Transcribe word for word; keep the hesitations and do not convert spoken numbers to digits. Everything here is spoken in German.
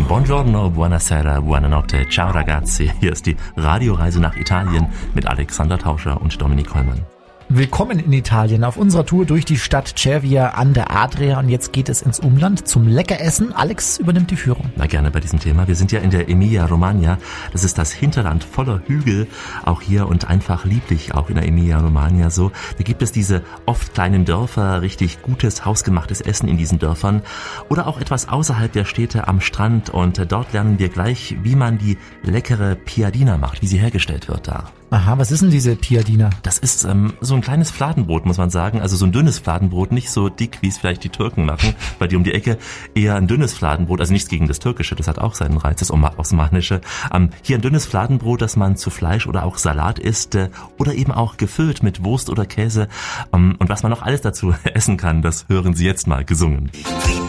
Buongiorno, buonasera, buonanotte, ciao ragazzi. Hier ist die Radioreise nach Italien mit Alexander Tauscher und Dominik Hollmann. Willkommen in Italien auf unserer Tour durch die Stadt Cervia an der Adria und jetzt geht es ins Umland zum Leckeressen. Alex übernimmt die Führung. Na gerne bei diesem Thema. Wir sind ja in der Emilia-Romagna. Das ist das Hinterland voller Hügel, auch hier und einfach lieblich, auch in der Emilia-Romagna so. Da gibt es diese oft kleinen Dörfer, richtig gutes, hausgemachtes Essen in diesen Dörfern oder auch etwas außerhalb der Städte am Strand und dort lernen wir gleich, wie man die leckere Piadina macht, wie sie hergestellt wird da. Aha, was ist denn diese Piadina? Das ist ähm, so ein kleines Fladenbrot, muss man sagen. Also so ein dünnes Fladenbrot, nicht so dick, wie es vielleicht die Türken machen, bei dir um die Ecke. Eher ein dünnes Fladenbrot, also nichts gegen das Türkische, das hat auch seinen Reiz, das Osmanische. Ähm, hier ein dünnes Fladenbrot, das man zu Fleisch oder auch Salat isst äh, oder eben auch gefüllt mit Wurst oder Käse. Ähm, und was man noch alles dazu essen kann, das hören Sie jetzt mal gesungen.